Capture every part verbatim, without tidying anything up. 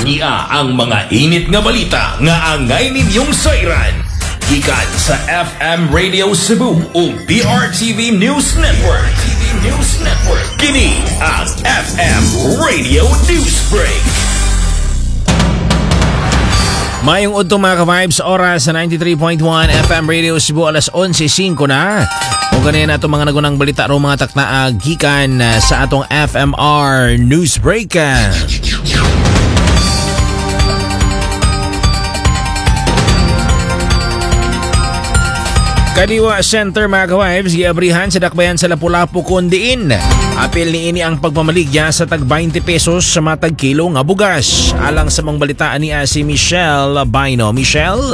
Nia ang mga init nga balita nga angay ninyong sayran. Gikan sa F M Radio Cebu o B R T V News Network. T V News Network. Kini ang F M Radio Newsbreak. Mayong udtong mga ka-vibes, oras sa ninety-three point one F M Radio Cebu, alas eleven five na. O ganyan na itong mga nagunang balita ro mga takna gikan sa atong F M R Newsbreak. Kadiwa Center mga ka-vibes, giabrihan sa dakbayan sa Lapu-Lapu kundiin. Apil ni ini ang pagpamaligya sa tag twenty pesos sa matag kilo nga bugas. Alang sa mga balitaan niya si Michelle Baino. Michelle?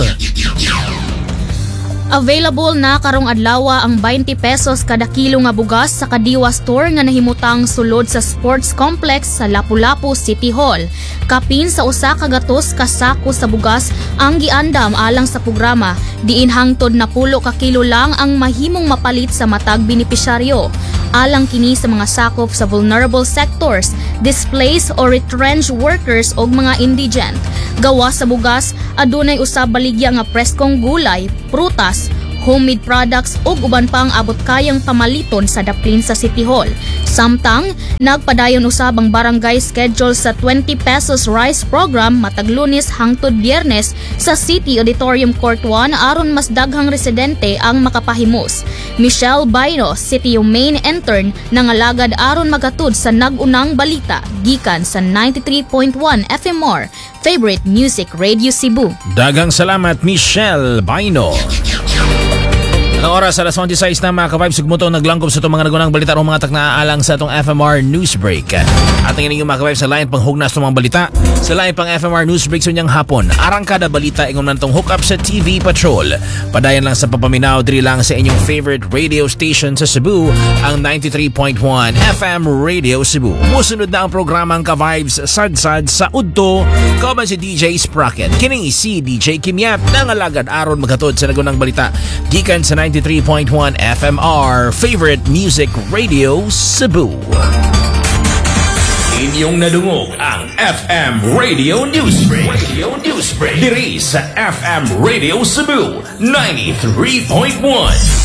Available na karong adlaw ang twenty pesos kada kilo nga bugas sa Kadiwa Store nga nahimutang sulod sa Sports Complex sa Lapu-Lapu City Hall. Kapin sa usa ka gatos ka sako sa bugas ang giandam alang sa programa. Diin hangtod na pulo ka kilo lang ang mahimong mapalit sa matag benepisyaryo. Alang kini sa mga sakop sa vulnerable sectors, displaced or retrenched workers o mga indigent. Gawa sa bugas, adunay usab baligya nga preskong gulay, prutas, homemade products ug uban pang abot kayang pamaliton sa daplin sa City Hall. Samtang nagpadayon usab ang barangay schedule sa twenty pesos rice program matag Lunes hangtod Biyernes sa City Auditorium Court one aron mas daghang residente ang makapahimos. Michelle Baino, City Main Intern, nangalagad aron magatud sa nagunang balita gikan sa ninety-three point one F M R Favorite Music Radio Cebu. Daghang salamat Michelle Baino. Ang oras alas twenty-six na mga ka-vibes, sugmuto naglangkob sa itong mga nagunang balita o mga taknaalang sa itong F M R Newsbreak. At ang inyong mga ka-vibes sa lain pang hugnas ng mga balita, sa lain pang F M R Newsbreak sa inyong hapon, arang kada balita ingon man tong hook up sa T V Patrol. Padayan lang sa papaminaw, diri lang sa inyong favorite radio station sa Cebu, ang ninety-three point one F M Radio Cebu. Musunod na ang programang ka-vibes Sadsad sa Udto, kauban si D J Sprocket. Kining si D J Kimyat, nangalagad aron maghatod sa nagunang balita gikan sa ninety-three point one F M R Favorite Music Radio Cebu. Inyong nadungog ang F M Radio Newsbreak. Radio Newsbreak. Diri sa F M Radio Cebu ninety-three point one.